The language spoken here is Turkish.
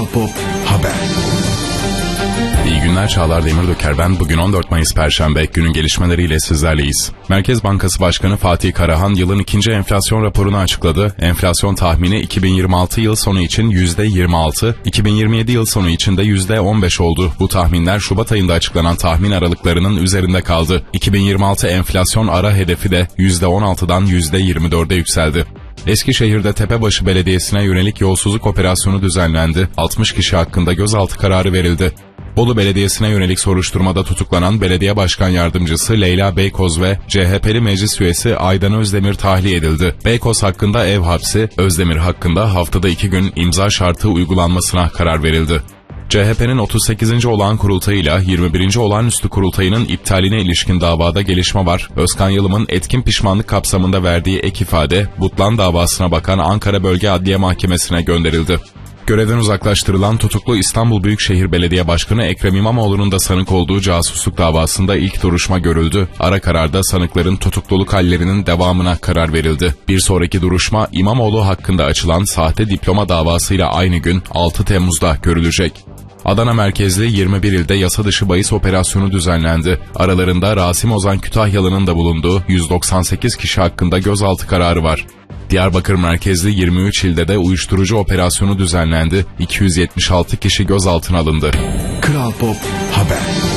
Kral Pop Haber. İyi günler, Çağlar Demirdöker ben. Bugün 14 Mayıs Perşembe, günün gelişmeleriyle sizlerleyiz. Merkez Bankası Başkanı Fatih Karahan yılın ikinci enflasyon raporunu açıkladı. Enflasyon tahmini 2026 yıl sonu için %26, 2027 yıl sonu için de %15 oldu. Bu tahminler Şubat ayında açıklanan tahmin aralıklarının üzerinde kaldı. 2026 enflasyon ara hedefi de %16'dan %24'e yükseldi. Eskişehir'de Tepebaşı Belediyesi'ne yönelik yolsuzluk operasyonu düzenlendi. 60 kişi hakkında gözaltı kararı verildi. Bolu Belediyesi'ne yönelik soruşturmada tutuklanan Belediye Başkan Yardımcısı Leyla Beykoz ve CHP'li meclis üyesi Aydan Özdemir tahliye edildi. Beykoz hakkında ev hapsi, Özdemir hakkında haftada 2 gün imza şartı uygulanmasına karar verildi. CHP'nin 38. olağan kurultayıyla 21. olağanüstü kurultayının iptaline ilişkin davada gelişme var. Özkan Yılım'ın etkin pişmanlık kapsamında verdiği ek ifade, Butlan davasına bakan Ankara Bölge Adliye Mahkemesi'ne gönderildi. Görevden uzaklaştırılan tutuklu İstanbul Büyükşehir Belediye Başkanı Ekrem İmamoğlu'nun da sanık olduğu casusluk davasında ilk duruşma görüldü. Ara kararda sanıkların tutukluluk hallerinin devamına karar verildi. Bir sonraki duruşma İmamoğlu hakkında açılan sahte diploma davasıyla aynı gün 6 Temmuz'da görülecek. Adana merkezli 21 ilde yasa dışı bahis operasyonu düzenlendi. Aralarında Rasim Ozan Kütahyalı'nın da bulunduğu 198 kişi hakkında gözaltı kararı var. Diyarbakır merkezli 23 ilde de uyuşturucu operasyonu düzenlendi. 276 kişi gözaltına alındı. Kral Pop Haber.